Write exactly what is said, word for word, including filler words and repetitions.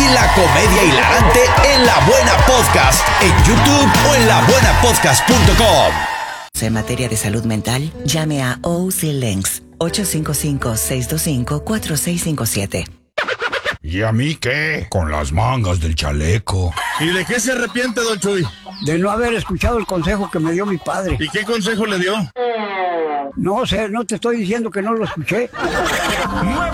y la comedia hilarante en La Buena Podcast, en YouTube o en la buena podcast punto com. En materia de salud mental, llame a O C Links ocho cinco cinco, seis dos cinco, cuatro seis cinco siete. ¿Y a mí qué? Con las mangas del chaleco. ¿Y de qué se arrepiente, don Chuy? De no haber escuchado el consejo que me dio mi padre. ¿Y qué consejo le dio? No sé, no te estoy diciendo que no lo escuché. Mueve